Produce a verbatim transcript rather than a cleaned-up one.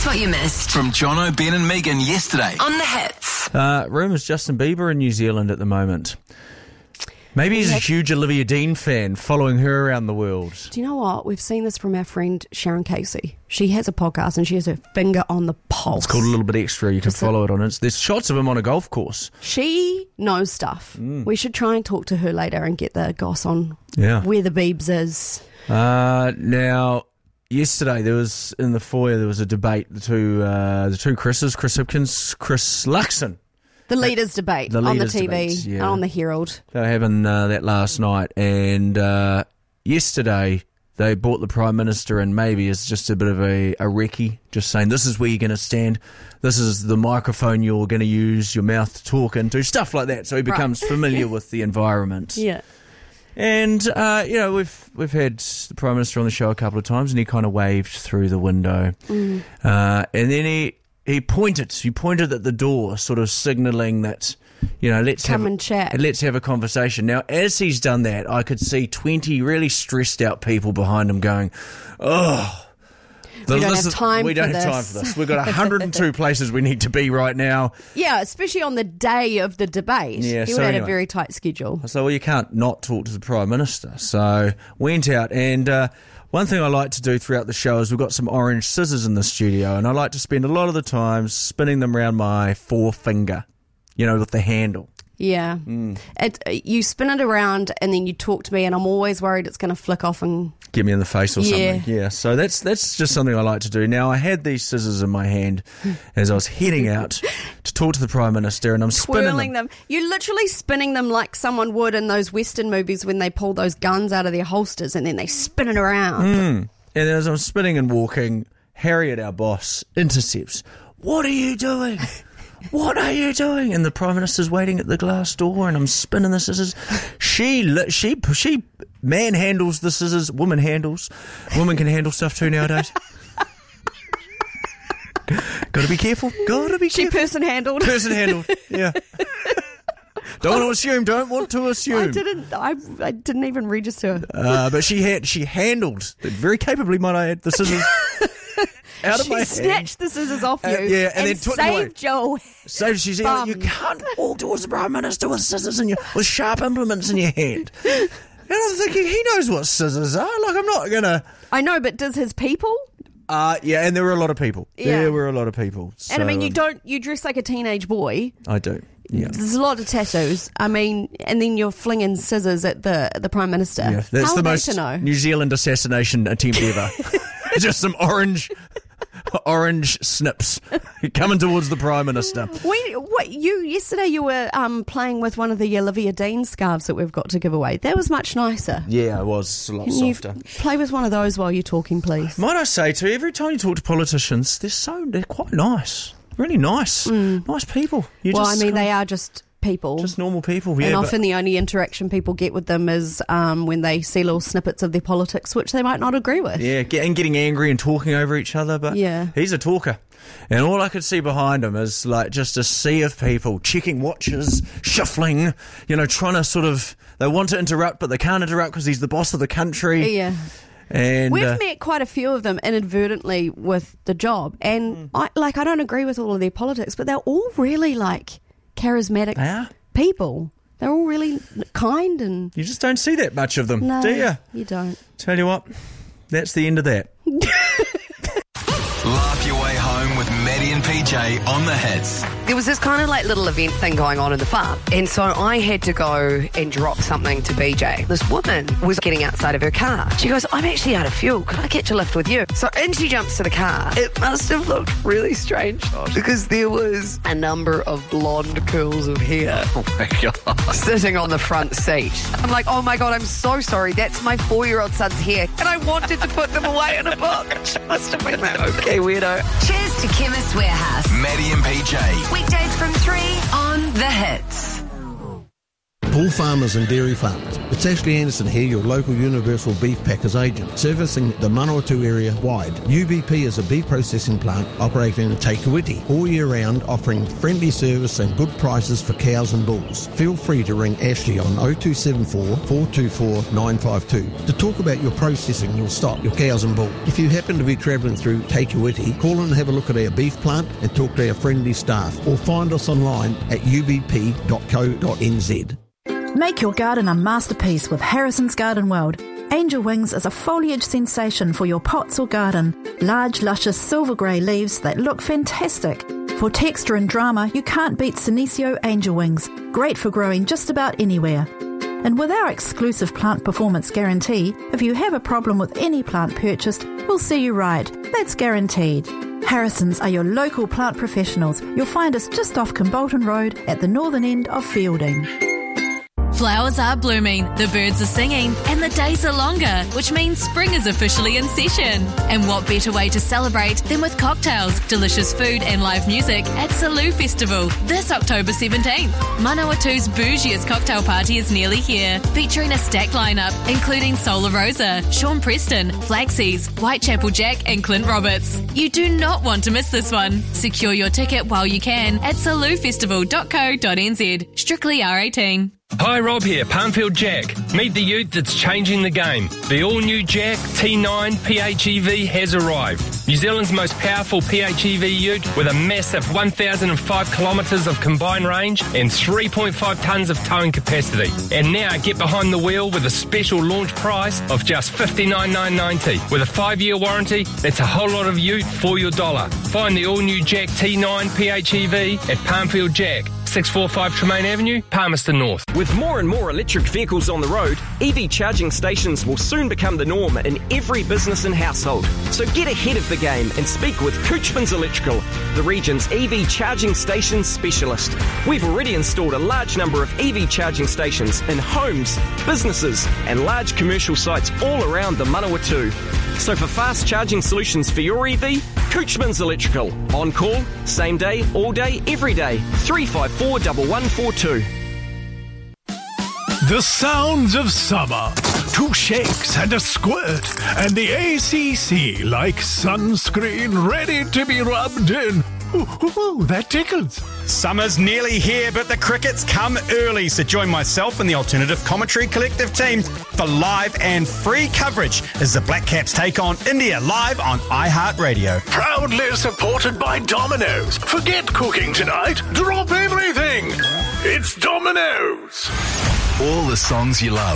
what you missed From Jono, Ben and Megan yesterday. on The Hits. Uh, rumours Justin Bieber in New Zealand at the moment. Maybe he's a huge Olivia Dean fan, following her around the world. Do you know what? We've seen this from our friend Sharon Casey. She has a podcast and she has her finger on the pulse. It's called A Little Bit Extra. You can Just follow it on it. There's shots of him on a golf course. She knows stuff. Mm. We should try and talk to her later and get the goss on Yeah. where the Biebs is. Uh, now, yesterday there was in the foyer there was a debate. The two, uh, the two Chris's, Chris Hipkins, Chris Luxon. The leaders' debate the on the leaders' T V debates, yeah. and on the Herald. They were having uh, that last night, and uh, yesterday they brought the Prime Minister in maybe as just a bit of a, a recce, just saying this is where you're going to stand, this is the microphone you're going to use your mouth to talk into, stuff like that, so he becomes Right. familiar with the environment. Yeah. And, uh, you know, we've we've had the Prime Minister on the show a couple of times, and he kind of waved through the window. Mm. Uh, and then he, he pointed, he pointed at the door, sort of signalling that, you know, let's Come have, and chat. let's have a conversation. Now, as he's done that, I could see twenty really stressed out people behind him going, oh, We don't this have is- time we don't for have time this." for this. We've got one hundred two places we need to be right now. Yeah, especially on the day of the debate. Yeah, he so would have had anyway. a very tight schedule. So, well, you can't not talk to the Prime Minister. So, went out, and uh, one thing I like to do throughout the show is we've got some orange scissors in the studio, and I like to spend a lot of the time spinning them around my forefinger, you know, with the handle. Yeah. Mm. It, you spin it around and then you talk to me, and I'm always worried it's going to flick off and... Get me in the face or Yeah. something. Yeah, so that's that's just something I like to do. Now, I had these scissors in my hand as I was heading out to talk to the Prime Minister, and I'm spinning twirling them. them. You're literally spinning them like someone would in those Western movies when they pull those guns out of their holsters and then they spin it around. Mm. And as I'm spinning and walking, Harriet, our boss, intercepts. What are you doing? What are you doing? And the Prime Minister's waiting at the glass door, and I'm spinning the scissors. She li- she she man handles the scissors. Woman handles. Woman can handle stuff too nowadays. Got to be careful. Got to be She careful. person handled. Person handled. Yeah. Don't want to assume. Don't want to assume. I didn't. I, I didn't even register. Uh, but she had she handled very capably, might I add, the scissors. Out of She my hand. snatched the scissors off you Uh, yeah, and and, then took them away. saved Joel. So she's like, Bum. you can't walk towards the Prime Minister with scissors in your, with sharp implements in your hand. And I'm thinking, he knows what scissors are. Like, I'm not gonna. I know, but does his people? Uh, yeah, and there were a lot of people. Yeah. There were a lot of people. So, And I mean, you um, don't. You dress like a teenage boy. I do. Yeah. There's a lot of tattoos. I mean, and then you're flinging scissors at the the Prime Minister. Yeah, that's How the are they most to know? New Zealand assassination attempt ever. Just some orange, orange snips coming towards the Prime Minister. We, what you yesterday you were um, playing with one of the Olivia Dean scarves that we've got to give away. That was much nicer. Yeah, it was a lot Can you softer. play with one of those while you're talking, please? Might I say too, every time you talk to politicians, they're so they're quite nice, really nice, nice people. You Mm. Well, I just mean, kind they of- are just people. just normal people. Yeah, and but- often the only interaction people get with them is um, when they see little snippets of their politics, which they might not agree with. yeah, get, and getting angry and talking over each other. But Yeah. he's a talker, and all I could see behind him is like just a sea of people checking watches, shuffling. You know, trying to sort of they want to interrupt, but they can't interrupt because he's the boss of the country. Yeah. And We've uh, met quite a few of them inadvertently with the job, Mm. and I like I don't agree with all of their politics, but they're all really like charismatic They are. people. They're all really kind and you just don't see that much of them, no, do you? you don't. Tell you what, that's the end of that. Laugh your way home with Maddie and P J on The Hits. There was this kind of like little event thing going on in the farm. And so I had to go and drop something to B J. This woman was getting outside of her car. She goes, I'm actually out of fuel. Could I catch a lift with you? So in she jumps to the car. It must have looked really strange because there was a number of blonde curls of hair Oh my God. sitting on the front seat. I'm like, oh my God, I'm so sorry. That's my four-year-old son's hair. And I wanted to put them away in a book. She must have been like, okay, weirdo. Cheers to Chemist Warehouse. Maddie and P J. Weekdays from three on The Hits. Call farmers and dairy farmers. It's Ashley Anderson here, your local Universal Beef Packers agent, servicing the Manawatu area wide. U B P is a beef processing plant operating in Te Kuiti all year round, offering friendly service and good prices for cows and bulls. Feel free to ring Ashley on oh two seven four, four two four, nine five two to talk about your processing, your stock, your cows and bulls. If you happen to be travelling through Te Kuiti, call and have a look at our beef plant and talk to our friendly staff, or find us online at u b p dot co dot n z. Make your garden a masterpiece with Harrison's Garden World. Angel Wings is a foliage sensation for your pots or garden. Large, luscious silver grey leaves that look fantastic. For texture and drama, you can't beat Senecio Angel Wings. Great for growing just about anywhere. And with our exclusive plant performance guarantee, if you have a problem with any plant purchased, we'll see you right. That's guaranteed. Harrison's are your local plant professionals. You'll find us just off Kimbolton Road at the northern end of Fielding. Flowers are blooming, the birds are singing, and the days are longer, which means spring is officially in session. And what better way to celebrate than with cocktails, delicious food and live music at Salou Festival this October seventeenth. Manawatu's bougiest cocktail party is nearly here, featuring a stacked lineup including Solar Rosa, Sean Preston, Flaxies, Whitechapel Jack and Clint Roberts. You do not want to miss this one. Secure your ticket while you can at salou festival dot co dot n z. Strictly R eighteen. Hi, Rob here, Palmfield Jack. Meet the youth that's changing the game. The all-new Jack T nine P H E V has arrived. New Zealand's most powerful P H E V ute with a massive one thousand five kilometres of combined range and three point five tonnes of towing capacity. And now get behind the wheel with a special launch price of just fifty-nine thousand nine hundred ninety dollars. With a five-year warranty, that's a whole lot of ute for your dollar. Find the all-new Jack T nine P H E V at Palmfield Jack, six forty-five Tremaine Avenue, Palmerston North. With more and more electric vehicles on the road, E V charging stations will soon become the norm in every business and household. So get ahead of the game and speak with Couchman's Electrical, the region's E V charging station specialist. We've already installed a large number of E V charging stations in homes, businesses and large commercial sites all around the Manawatu. So for fast charging solutions for your E V, Couchman's Electrical. On call, same day, all day, every day. three five four, one one four two. The sounds of summer. Two shakes and a squirt, and the A C C like sunscreen ready to be rubbed in. Ooh, ooh, ooh, that tickles. Summer's nearly here, but the cricket's come early, so join myself and the Alternative Commentary Collective team for live and free coverage as the Black Caps take on India live on iHeartRadio. Proudly supported by Domino's. Forget cooking tonight. Drop everything. It's Domino's. All the songs you love.